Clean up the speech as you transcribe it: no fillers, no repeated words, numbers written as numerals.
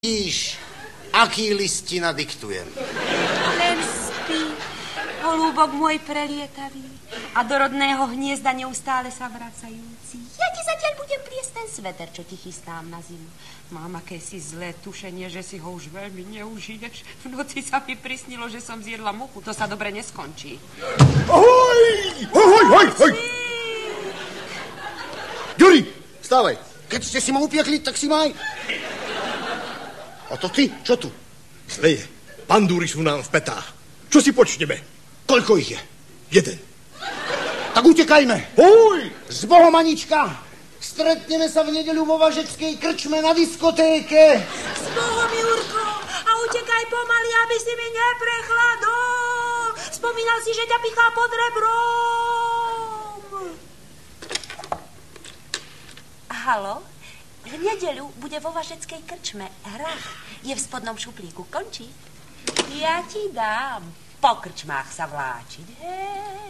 Vidíš, aký list ti nadiktujem. Len spí, holúbok môj prelietavý a do rodného hniezda neustále sa vracajúci. Ja ti zatiaľ budem pliesť ten sveter, čo ti chystám na zimu. Mám akési zlé tušenie, že si ho už veľmi neužiješ. V noci sa mi prisnilo, že som zjedla muchu. To sa dobre neskončí. Ahoj! Ahoj, ahoj, ahoj! Ďuri, stávaj. Keď ste si ma upiekli, tak si maj. A to ty, čo tu? Zle je. Pandúry sú nám v petách. Čo si počneme? Koľko ich je? Jeden. Tak utekajme. Hoj! S Bohom, Anička. Stretneme sa v nedeľu vo Važeckej krčme na diskotéke. S Bohom, Jurko. A utekaj pomaly, aby si mi neprechladol. Spomínal si, že ťa pichá pod rebrom. Haló? V nedeľu bude vo Važeckej krčme hrách. Je v spodnom šuplíku. Končí? Ja ti dám po krčmách sa vláčiť. Hej.